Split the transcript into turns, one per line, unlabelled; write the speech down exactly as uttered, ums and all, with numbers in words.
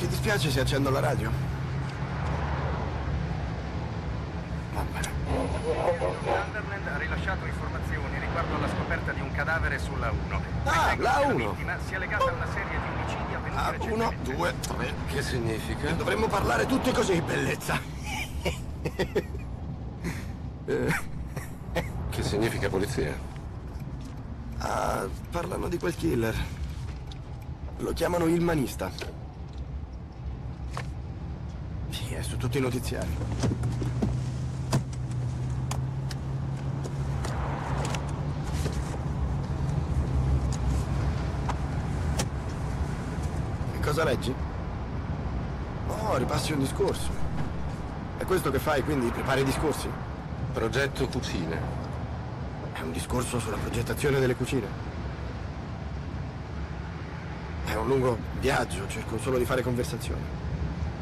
Ti dispiace se accendo la radio? Va bene.
Sunderland ha rilasciato informazioni riguardo alla scoperta di un cadavere sulla uno.
Ah, la uno!
La vittima sia legata a una serie di omicidi avvenuti
Ah, uno,
recentemente.
due, tre.
Che significa?
Dovremmo parlare tutti così, bellezza.
Che significa polizia?
Ah, parlano di quel killer. Lo chiamano il manista. Sì, è su tutti i notiziari. Che cosa leggi? Oh, ripassi un discorso. È questo che fai, quindi prepari i discorsi?
Progetto cucina.
È un discorso sulla progettazione delle cucine. È un lungo viaggio, cerco solo di fare conversazioni.